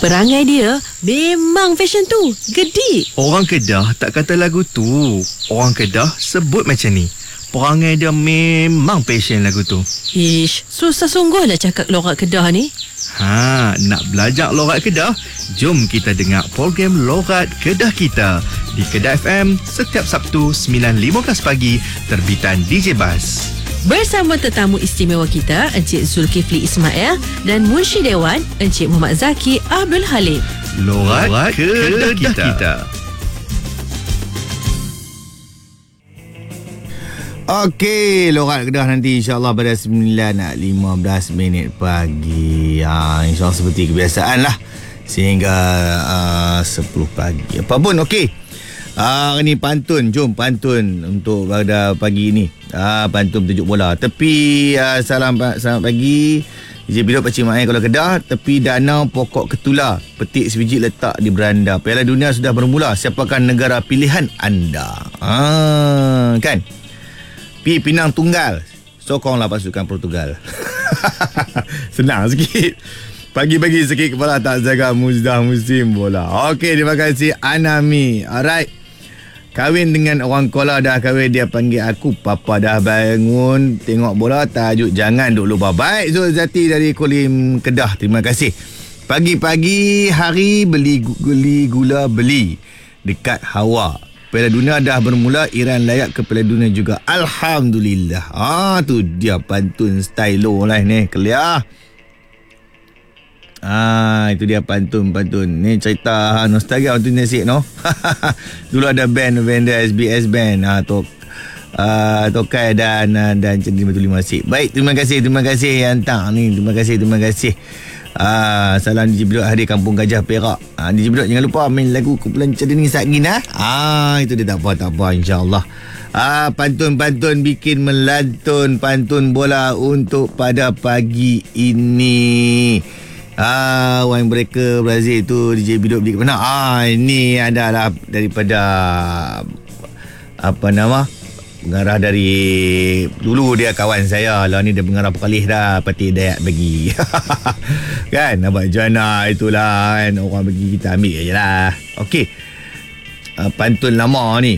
Perangai dia memang fashion tu. Gedik. Orang Kedah tak kata lagu tu. Orang Kedah sebut macam ni. Perangai dia memang passion lagu tu. Ish, susah sungguh nak cakap lorat Kedah ni. Nak belajar lorat Kedah? Jom kita dengar program Lorat Kedah Kita di Kedah FM setiap Sabtu 9.15 pagi terbitan DJ Bas. Bersama tetamu istimewa kita, Encik Zulkifli Ismail dan Munshi Dewan, Encik Muhammad Zaki Abdul Halim. Lorat Kedah Kita. Okey, Lorat Kedah nanti insyaAllah pada 9.15 pagi. InsyaAllah seperti kebiasaan lah sehingga 10 pagi. Apa pun, okey. Hari ni pantun. Jom pantun untuk pada pagi ni. Pantun bertajuk bola. Tepi selamat pagi. DJ Bidok Pakcik Mak kalau Kedah. Tepi danau pokok ketula. Petik sebiji letak di beranda. Piala Dunia sudah bermula. Siapakah negara pilihan anda? Kan? Pinang tunggal. Sokonglah pasukan Portugal. Senang sikit. Pagi-pagi sikit kepala tak jaga muzdah musim bola. Okey, terima kasih Anami. Alright. Kahwin dengan orang Kuala dah kahwin, dia panggil aku papa dah bangun tengok bola, tajuk jangan duk lupa. Baik, Zul Zati dari Kulim Kedah. Terima kasih. Pagi-pagi hari beli gula beli dekat Hawa. Piala Dunia dah bermula, Iran layak ke Piala Dunia juga. Alhamdulillah. Tu dia pantun stylo lah ni. Clear. Itu dia pantun. Ni cerita nostalgia untuk nasib no. Dulu ada band SBS band. Tokai dan Cendi Batuli Masih. Baik, terima kasih yang hantar ni. Terima kasih. Salam DJ Bidok hadir Kampung Gajah Perak. DJ Bidok jangan lupa main lagu kumpulan Cedeni Sakina. Itu dia tak apa insyaAllah. Pantun bikin melantun pantun bola untuk pada pagi ini. Wine Breaker Brazil tu DJ Bidok beli ke mana? Ini adalah daripada pengarah dari dulu, dia kawan saya lah ni, dia pengarah Pekalih dah, Patih Dayak bagi. Kan Abang Jana itulah kan, orang bagi kita ambil je lah. Okey, pantun lama ni.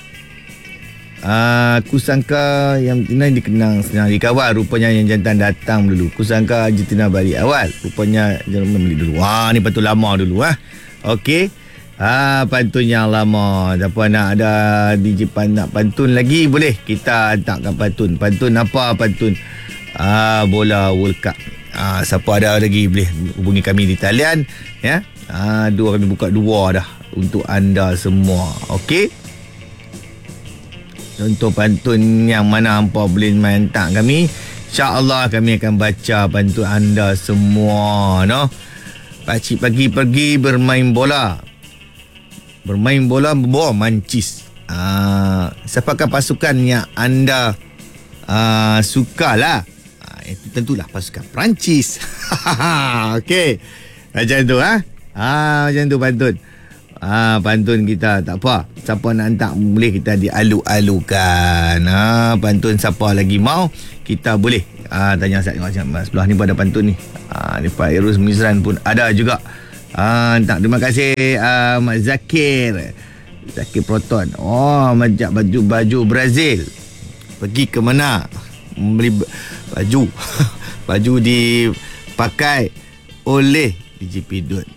Aku sangka yang betina dikenang senang dikawal, rupanya yang jantan datang dulu. Aku sangka jantina balik awal, rupanya jantan beli dulu. Ni pantun lama dulu. Okey, pantun yang lama. Siapa nak ada DJ nak pantun lagi, boleh kita hantarkan pantun. Pantun apa? Pantun bola World Cup. Siapa ada lagi boleh hubungi kami di talian ya. Kami buka 2 dah untuk anda semua. Okey, contoh pantun yang mana hampa boleh hantar kami, InsyaAllah kami akan baca pantun anda semua no. Pakcik pagi pergi bermain bola membawa mancis. Siapakah pasukan yang anda sukalah? Itu tentulah pasukan Perancis. Okey, macam tu macam tu pantun. Pantun kita tak apa, siapa nak hantar boleh kita dialu-alukan. Pantun siapa lagi mau, kita boleh tanya saya tengok sebelah ni pun ada pantun ni. Ni Pak Irus Mizran pun ada juga. Terima kasih Mak Zakir Proton. Majak baju Brazil. Pergi ke mana? Membeli baju dipakai oleh DJ Pidot.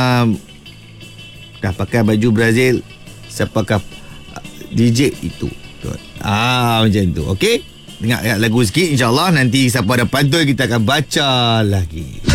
Dah pakai baju Brazil, siapakah DJ itu? Macam tu. Okey, dengar lagu sikit, insyaAllah nanti siapa ada pantun kita akan baca lagi.